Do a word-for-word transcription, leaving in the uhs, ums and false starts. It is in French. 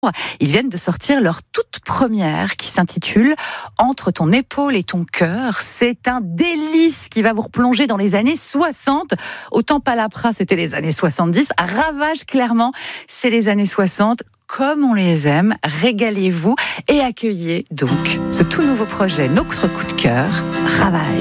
Ils viennent de sortir leur toute première qui s'intitule « Entre ton épaule et ton cœur ». C'est un délice qui va vous replonger dans les années soixante. Autant Palapra, c'était les années soixante-dix. Ravage, clairement, c'est les années soixante. Comme on les aime, régalez-vous et accueillez donc ce tout nouveau projet, notre coup de cœur, Ravage.